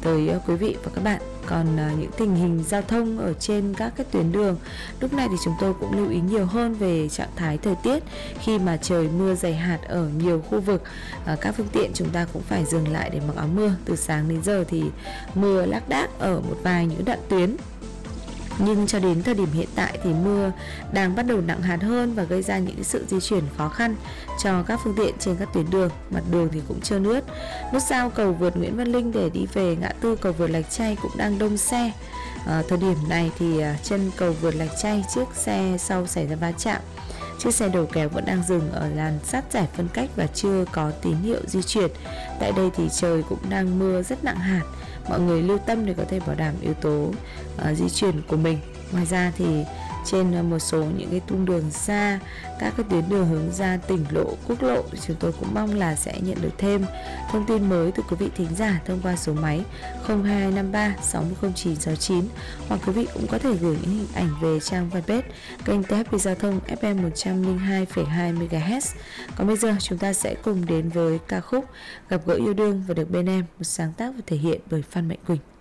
tới quý vị và các bạn. Còn những tình hình giao thông ở trên các cái tuyến đường, lúc này thì chúng tôi cũng lưu ý nhiều hơn về trạng thái thời tiết khi mà trời mưa dày hạt ở nhiều khu vực. Các phương tiện chúng ta cũng phải dừng lại để mặc áo mưa. Từ sáng đến giờ thì mưa lác đác ở một vài những đoạn tuyến. Nhưng cho đến thời điểm hiện tại thì mưa đang bắt đầu nặng hạt hơn và gây ra những sự di chuyển khó khăn cho các phương tiện trên các tuyến đường. Mặt đường thì cũng trơn ướt. Nút giao cầu vượt Nguyễn Văn Linh để đi về ngã tư cầu vượt Lạch Tray cũng đang đông xe. Thời điểm này thì chân cầu vượt Lạch Tray, chiếc xe sau xảy ra va chạm, chiếc xe đầu kéo vẫn đang dừng ở làn sát giải phân cách và chưa có tín hiệu di chuyển. Tại đây thì trời cũng đang mưa rất nặng hạt. Mọi người lưu tâm để có thể bảo đảm yếu tố di chuyển của mình. Ngoài ra thì trên một số những cái cung đường xa, các cái tuyến đường hướng ra tỉnh lộ, quốc lộ, chúng tôi cũng mong là sẽ nhận được thêm thông tin mới từ quý vị thính giả thông qua số máy 0253 610969, hoặc quý vị cũng có thể gửi những hình ảnh về trang fanpage kênh TFP Giao thông FM 102,2 MHz. Còn bây giờ chúng ta sẽ cùng đến với ca khúc Gặp gỡ yêu đương và được bên em, một sáng tác và thể hiện bởi Phan Mạnh Quỳnh.